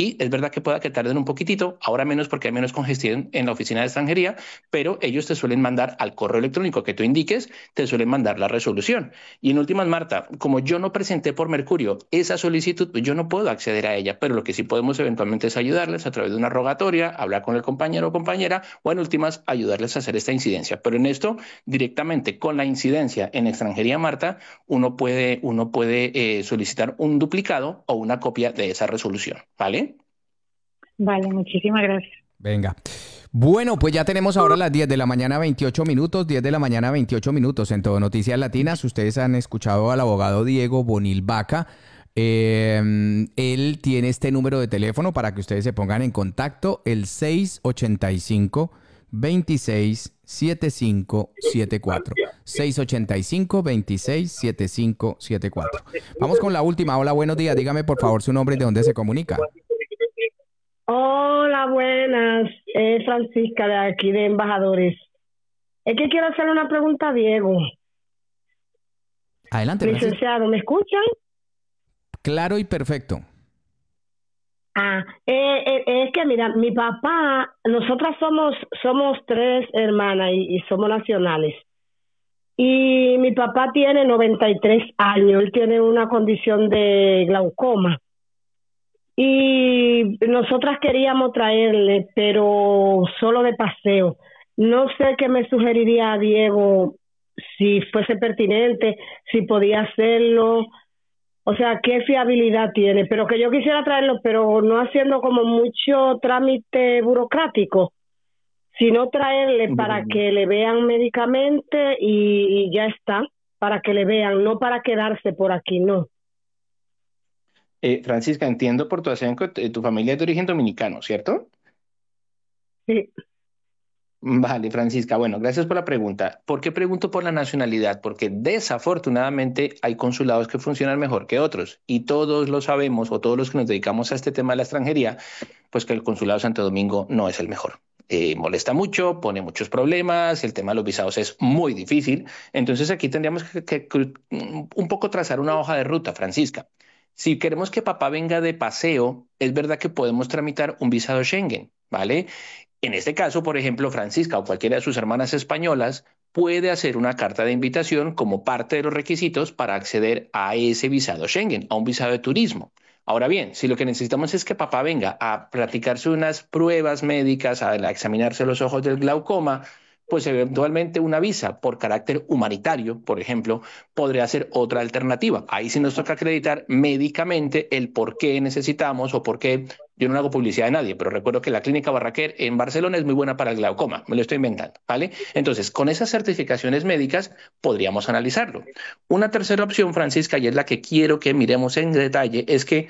y es verdad que pueda que tarden un poquitito, ahora menos porque hay menos congestión en la oficina de extranjería, pero ellos te suelen mandar al correo electrónico que tú indiques, te suelen mandar la resolución. Y en últimas, Marta, como yo no presenté por Mercurio esa solicitud, pues yo no puedo acceder a ella, pero lo que sí podemos eventualmente es ayudarles a través de una rogatoria, hablar con el compañero o compañera, o en últimas, ayudarles a hacer esta incidencia. Pero en esto, directamente con la incidencia en extranjería, Marta, uno puede solicitar un duplicado o una copia de esa resolución, ¿vale? Vale, muchísimas gracias. Venga. Bueno, pues ya tenemos ahora las 10 de la mañana 28 minutos, 10 de la mañana 28 minutos en Todo Noticias Latinas. Ustedes han escuchado al abogado Diego Bonil Vaca. Él tiene este número de teléfono para que ustedes se pongan en contacto, el 685-267574. 685-267574. Vamos con la última. Hola, buenos días. Dígame por favor su nombre y de dónde se comunica. Hola, buenas. Es Francisca de aquí de Embajadores. Es que quiero hacerle una pregunta a Diego. Adelante, Francisca. Licenciado, ¿me escuchan? Claro y perfecto. Es que mira, mi papá, nosotras somos tres hermanas y somos nacionales. Y mi papá tiene 93 años, él tiene una condición de glaucoma. Y nosotras queríamos traerle, pero solo de paseo. No sé qué me sugeriría Diego, si fuese pertinente, si podía hacerlo, o sea, qué fiabilidad tiene, pero que yo quisiera traerlo, pero no haciendo como mucho trámite burocrático, sino traerle para que le vean médicamente y ya está, para que le vean, no para quedarse por aquí, no. Francisca, entiendo por tu acento que tu familia es de origen dominicano, ¿cierto? Sí. Vale, Francisca. Bueno, gracias por la pregunta. ¿Por qué pregunto por la nacionalidad? Porque desafortunadamente hay consulados que funcionan mejor que otros y todos lo sabemos o todos los que nos dedicamos a este tema de la extranjería, pues que el consulado de Santo Domingo no es el mejor. Molesta mucho, pone muchos problemas, el tema de los visados es muy difícil. Entonces aquí tendríamos que un poco trazar una hoja de ruta, Francisca. Si queremos que papá venga de paseo, es verdad que podemos tramitar un visado Schengen, ¿vale? En este caso, por ejemplo, Francisca o cualquiera de sus hermanas españolas puede hacer una carta de invitación como parte de los requisitos para acceder a ese visado Schengen, a un visado de turismo. Ahora bien, si lo que necesitamos es que papá venga a practicarse unas pruebas médicas, a examinarse los ojos del glaucoma, pues eventualmente una visa por carácter humanitario, por ejemplo, podría ser otra alternativa. Ahí sí nos toca acreditar médicamente el por qué necesitamos o por qué. Yo no hago publicidad de nadie, pero recuerdo que la clínica Barraquer en Barcelona es muy buena para el glaucoma, me lo estoy inventando, ¿vale? Entonces, con esas certificaciones médicas podríamos analizarlo. Una tercera opción, Francisca, y es la que quiero que miremos en detalle, es que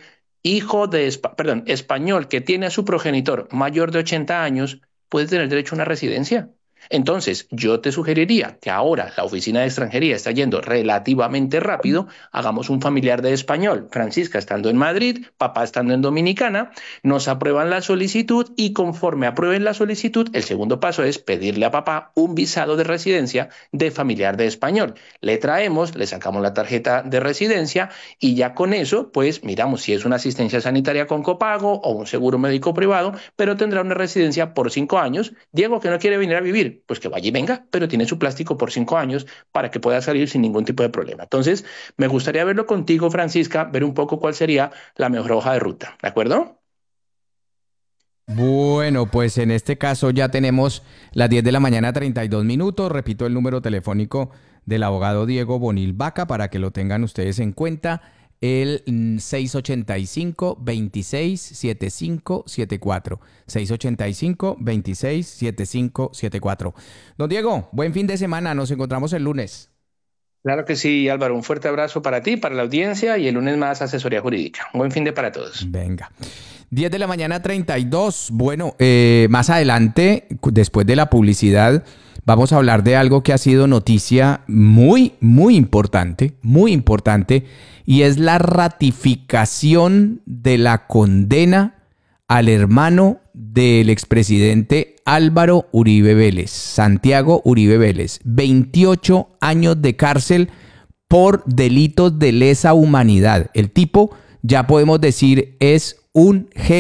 español que tiene a su progenitor mayor de 80 años puede tener derecho a una residencia. Entonces, yo te sugeriría que ahora la oficina de extranjería está yendo relativamente rápido, hagamos un familiar de español, Francisca estando en Madrid, papá estando en Dominicana, nos aprueban la solicitud y conforme aprueben la solicitud, el segundo paso es pedirle a papá un visado de residencia de familiar de español. Le traemos, le sacamos la tarjeta de residencia y ya con eso, pues miramos si es una asistencia sanitaria con copago o un seguro médico privado, pero tendrá una residencia por 5 años. Diego, que no quiere venir a vivir, pues que vaya y venga, pero tiene su plástico por 5 años para que pueda salir sin ningún tipo de problema. Entonces, me gustaría verlo contigo, Francisca, ver un poco cuál sería la mejor hoja de ruta, ¿de acuerdo? Bueno, pues en este caso ya tenemos las 10 de la mañana 32 minutos. Repito el número telefónico del abogado Diego Bonil Vaca para que lo tengan ustedes en cuenta. El 685-267574. 685-267574. Don Diego, buen fin de semana. Nos encontramos el lunes. Claro que sí, Álvaro. Un fuerte abrazo para ti, para la audiencia y el lunes más asesoría jurídica. Un buen fin de para todos. Venga. 10 de la mañana 32. Bueno, más adelante, después de la publicidad, vamos a hablar de algo que ha sido noticia muy, muy importante, y es la ratificación de la condena al hermano del expresidente Álvaro Uribe Vélez, Santiago Uribe Vélez, 28 años de cárcel por delitos de lesa humanidad. El tipo, ya podemos decir, es un genio.